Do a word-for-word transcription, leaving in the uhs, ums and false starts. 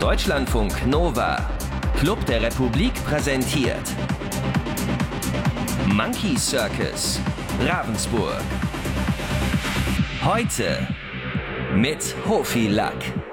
Deutschlandfunk Nova. Club der Republik präsentiert Monkey Circus, Ravensburg. Heute mit Hofi Lack.